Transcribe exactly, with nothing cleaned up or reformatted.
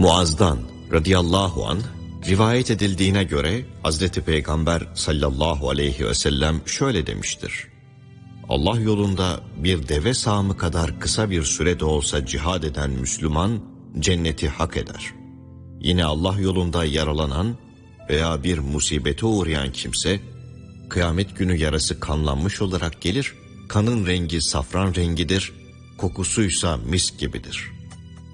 Muaz'dan radıyallahu anh rivayet edildiğine göre Hazreti Peygamber sallallahu aleyhi ve sellem şöyle demiştir: Allah yolunda bir deve sağımı kadar kısa bir sürede olsa cihad eden Müslüman cenneti hak eder. Yine Allah yolunda yaralanan veya bir musibete uğrayan kimse kıyamet günü yarası kanlanmış olarak gelir, kanın rengi safran rengidir, kokusuysa mis gibidir.